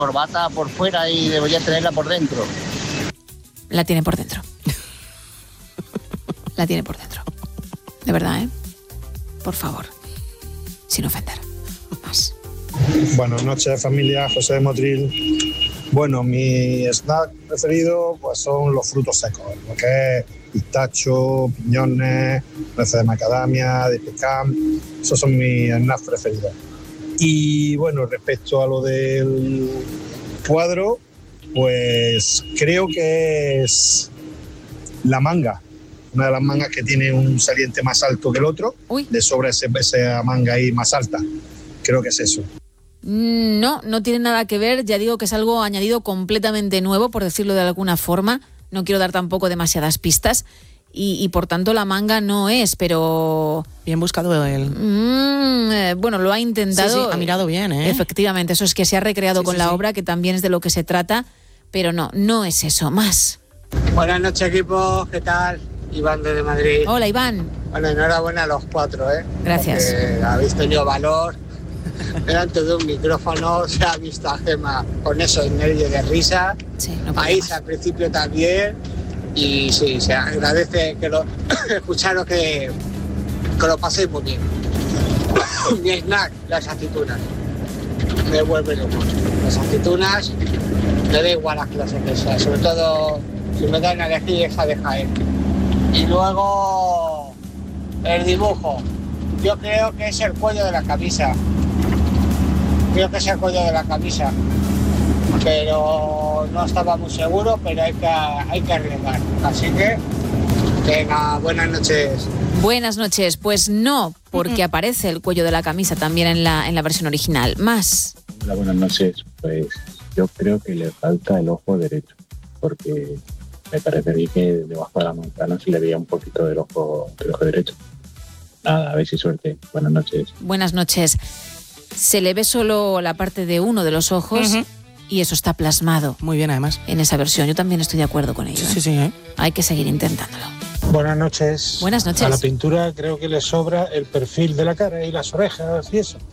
Corbata por fuera y debería tenerla por dentro. La tiene por dentro. La tiene por dentro. De verdad, ¿eh? Por favor. Sin ofender. Más. Buenas noches, familia. José de Motril. Bueno, mi snack preferido pues son los frutos secos, lo que es pistacho, piñones, nueces de macadamia, de pecan. Esos son mis snacks preferidos. Y bueno, respecto a lo del cuadro, pues creo que es la manga. Una de las mangas que tiene un saliente más alto que el otro. Uy. De sobre esa manga ahí más alta. Creo que es eso. No tiene nada que ver. Ya digo que es algo añadido completamente nuevo, por decirlo de alguna forma. No quiero dar tampoco demasiadas pistas. Y por tanto la manga no es, pero... Bien buscado él. Bueno, lo ha intentado. Sí, ha mirado bien, ¿eh? Efectivamente, eso es que se ha recreado con la obra, que también es de lo que se trata, pero no es eso. Más. Buenas noches, equipo. ¿Qué tal? Iván desde Madrid. Hola, Iván. Bueno, enhorabuena a los 4, ¿eh? Gracias. Porque habéis tenido valor. Delante de un micrófono se ha visto a Gemma con esos nervios de risa. Sí, no País al principio también. Y sí, se agradece que escucharos que lo paséis muy bien. Mi snack, las aceitunas. Me vuelven loco. Las aceitunas, me da igual las clases que sea. Sobre todo, si me dan a elegir esa de Jaén. Y luego, el dibujo. Yo creo que es el cuello de la camisa. Pero no estaba muy seguro, pero hay que arriesgar. Así que, venga, buenas noches. Buenas noches. Pues no, porque aparece el cuello de la camisa también en la versión original. Más. Hola, buenas noches. Pues yo creo que le falta el ojo derecho, porque me parecería que debajo de la manzana se le veía un poquito del ojo derecho. Nada, a ver si suerte. Buenas noches. Buenas noches. Se le ve solo la parte de uno de los ojos. Y eso está plasmado. Muy bien, además. En esa versión. Yo también estoy de acuerdo con ello. Sí, ¿eh? Hay que seguir intentándolo. Buenas noches. Buenas noches. A la pintura creo que le sobra el perfil de la cara y las orejas y eso.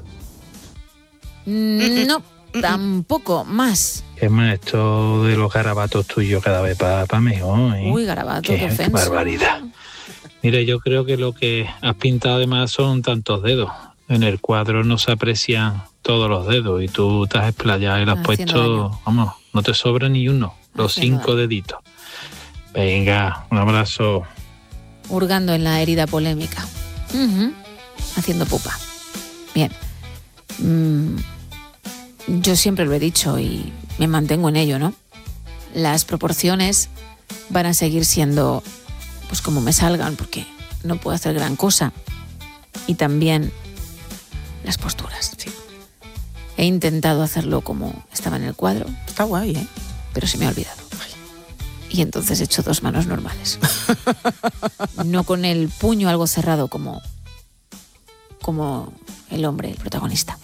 No, tampoco. Más. Gemma, esto de los garabatos tuyos cada vez para mejor, ¿eh? Uy, garabato, qué ofensa. Barbaridad. Mira, yo creo que lo que has pintado además son tantos dedos. En el cuadro no se aprecian todos los dedos y tú te has explayado y le has puesto, vamos, no te sobra ni uno, los 5 deditos. Venga, un abrazo. Hurgando en la herida polémica. Haciendo pupa. Bien. Yo siempre lo he dicho y me mantengo en ello, ¿no? Las proporciones van a seguir siendo pues como me salgan, porque no puedo hacer gran cosa. Y también las posturas. Sí. He intentado hacerlo como estaba en el cuadro. Está guay, ¿eh? Pero se me ha olvidado. Y entonces he hecho 2 manos normales. No con el puño algo cerrado como el hombre, el protagonista.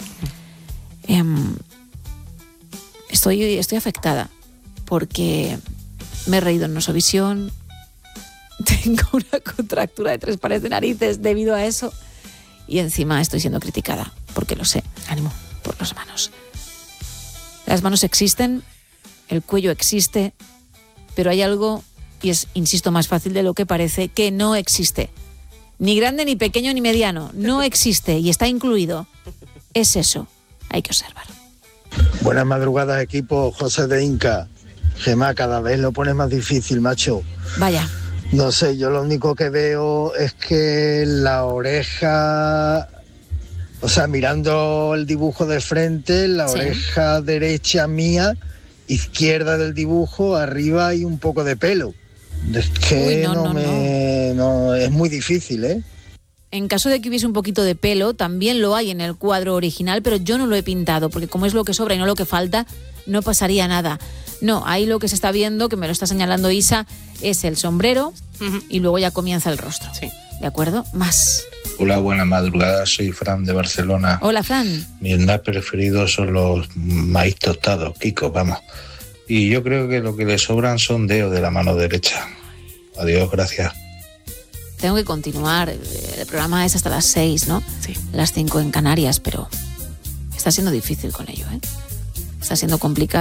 Estoy afectada porque me he reído en Nosovisión. Tengo una contractura de 3 pares de narices debido a eso. Y encima estoy siendo criticada, porque lo sé. Ánimo. Por las manos. Las manos existen, el cuello existe, pero hay algo, y es, insisto, más fácil de lo que parece, que no existe. Ni grande, ni pequeño, ni mediano. No existe y está incluido. Es eso. Hay que observar. Buenas madrugadas, equipo. José de Inca. Gemma, cada vez lo pones más difícil, macho. Vaya. No sé, yo lo único que veo es que la oreja, o sea, mirando el dibujo de frente, la oreja derecha mía, izquierda del dibujo, arriba hay un poco de pelo. Es que no, es muy difícil, ¿eh? En caso de que hubiese un poquito de pelo, también lo hay en el cuadro original, pero yo no lo he pintado, porque como es lo que sobra y no lo que falta, no pasaría nada. No, ahí lo que se está viendo, que me lo está señalando Isa, es el sombrero y luego ya comienza el rostro. Sí. ¿De acuerdo? Más. Hola, buenas madrugadas, soy Fran de Barcelona. Hola, Fran. Mi snack preferido son los maíz tostados, Kiko, vamos. Y yo creo que lo que le sobran son dedos de la mano derecha. Adiós, gracias. Tengo que continuar. El programa es hasta las 6, ¿no? Sí. Las 5 en Canarias, pero está siendo difícil con ello, ¿eh? Está siendo complicado.